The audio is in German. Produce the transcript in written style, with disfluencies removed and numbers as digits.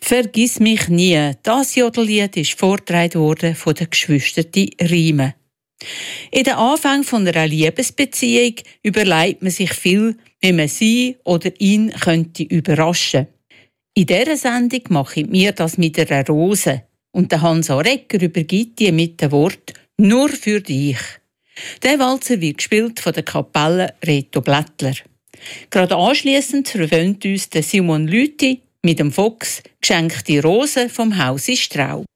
Vergiss mich nie. Das Jodellied ist vorgetragen worden von den Geschwistern Riemen. In den Anfang einer Liebesbeziehung überlegt man sich viel, wie man sie oder ihn könnte überraschen. In dieser Sendung mache ich mir das mit einer Rose. Und der Hansa Recker übergibt die mit dem Wort «Nur für dich». Der Walzer wird gespielt von der Kapelle Reto Blättler. Gerade anschliessend verwöhnt uns der Simon Lüthi mit dem Fuchs geschenkte Rose vom Hause Straub.